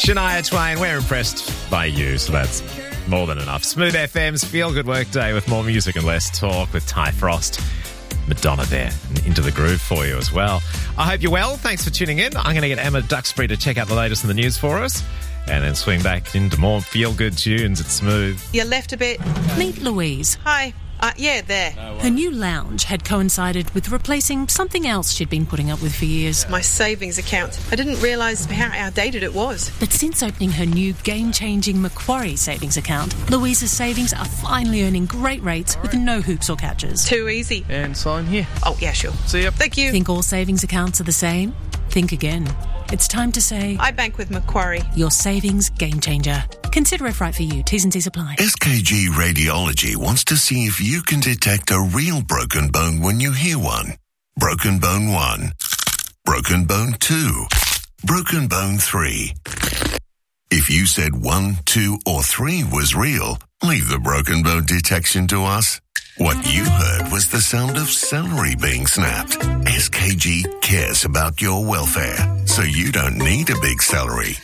Shania Twain, we're impressed by you, so that's more than enough. Smooth FM's Feel Good Workday with more music and less talk with Ty Frost. Madonna there, and Into the Groove for you as well. I hope you're well. Thanks for tuning in. I'm going to get Emma Duxbury to check out the latest in the news for us and then swing back into more feel-good tunes at Smooth. You left a bit. Meet Louise. Hi. Yeah, there. Her new lounge had coincided with replacing something else she'd been putting up with for years. My savings account. I didn't realise how outdated it was. But since opening her new game-changing Macquarie savings account, Louise's savings are finally earning great rates with no hoops or catches. Too easy. And sign here. Oh, yeah, sure. See ya. Thank you. Think all savings accounts are the same? Think again. It's time to say, I bank with Macquarie. Your savings game changer. Consider if right for you. T's and C's apply. SKG Radiology wants to see if you can detect a real broken bone when you hear one. Broken bone 1. Broken bone 2. Broken bone 3. If you said 1, 2, or 3 was real, leave the broken bone detection to us. What you heard was the sound of celery being snapped. SKG cares about your welfare, so you don't need a big salary.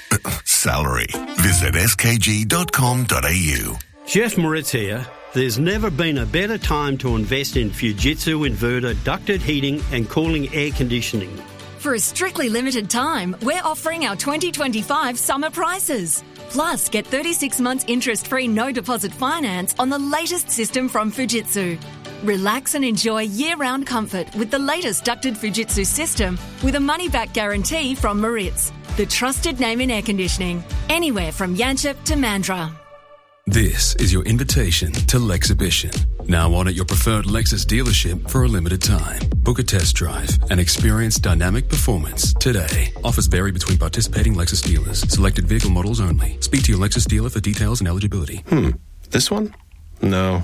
Visit skg.com.au. Jeff Moritz here. There's never been a better time to invest in Fujitsu inverter ducted heating and cooling air conditioning. For a strictly limited time, we're offering our 2025 summer prices. Plus, get 36 months interest-free no-deposit finance on the latest system from Fujitsu. Relax and enjoy year-round comfort with the latest ducted Fujitsu system with a money-back guarantee from Moritz, the trusted name in air conditioning, anywhere from Yanchep to Mandurah. This is your invitation to Lexhibition. Now on at your preferred Lexus dealership for a limited time. Book a test drive and experience dynamic performance today. Offers vary between participating Lexus dealers. Selected vehicle models only. Speak to your Lexus dealer for details and eligibility. This one? No.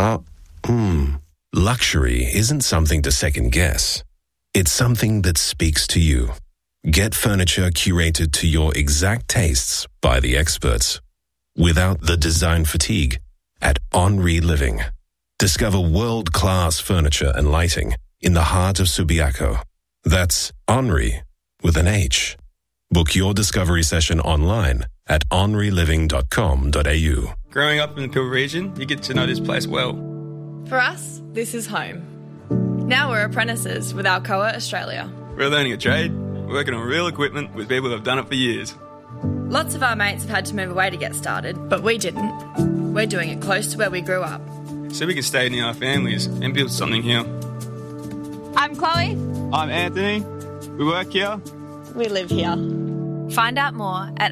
Luxury isn't something to second guess. It's something that speaks to you. Get furniture curated to your exact tastes by the experts, without the design fatigue, at Henri Living. Discover world-class furniture and lighting in the heart of Subiaco. That's Henri with an H. Book your discovery session online at henriliving.com.au. Growing up in the Pilbara region, you get to know this place well. For us, this is home. Now we're apprentices with Alcoa Australia. We're learning a trade, working on real equipment with people who have done it for years. Lots of our mates have had to move away to get started, but we didn't. We're doing it close to where we grew up. So we can stay near our families and build something here. I'm Chloe. I'm Anthony. We work here. We live here. Find out more at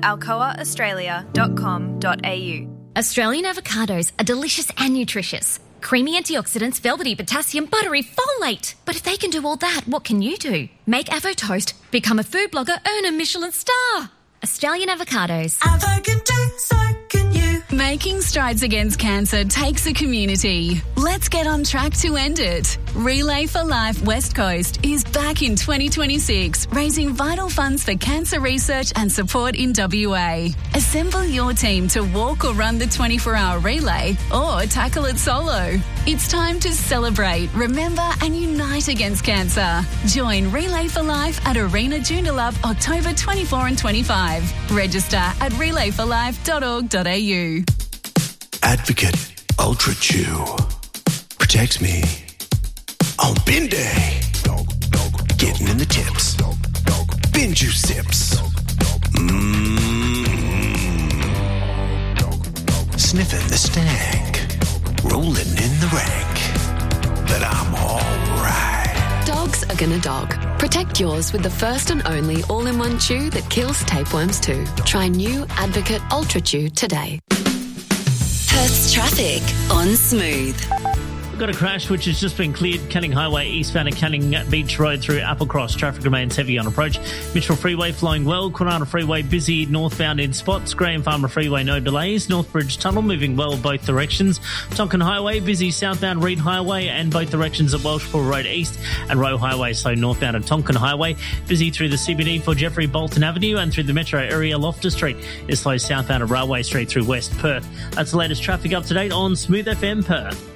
alcoaaustralia.com.au. Australian avocados are delicious and nutritious. Creamy antioxidants, velvety potassium, buttery folate. But if they can do all that, what can you do? Make Avo Toast, become a food blogger, earn a Michelin star. Australian avocados. Avo can do, so can you. Making strides against cancer takes a community. Let's get on track to end it. Relay for Life West Coast is back in 2026, raising vital funds for cancer research and support in WA. Assemble your team to walk or run the 24-hour relay or tackle it solo. It's time to celebrate, remember and unite against cancer. Join Relay for Life at Arena Joondalup October 24 and 25. Register at relayforlife.org.au. Advocate Ultra Chew protects me on bin day. Getting in the tips. Bin juice sips. Sniffing the stank. Rolling in the rank. But I'm alright. Dogs are gonna dog. Protect yours with the first and only all-in-one chew that kills tapeworms too. Try new Advocate Ultra Chew today. Perth's traffic on Smooth. We've got a crash which has just been cleared. Canning Highway eastbound at Canning Beach Road through Applecross. Traffic remains heavy on approach. Mitchell Freeway flowing well. Kwinana Freeway busy northbound in spots. Graham Farmer Freeway no delays. Northbridge Tunnel moving well both directions. Tonkin Highway busy southbound Reed Highway and both directions at Welshpool Road East. And Roe Highway slow northbound at Tonkin Highway. Busy through the CBD for Jeffrey Bolton Avenue and through the metro area. Loftus Street is slow southbound of Railway Street through West Perth. That's the latest traffic up to date on Smooth FM Perth.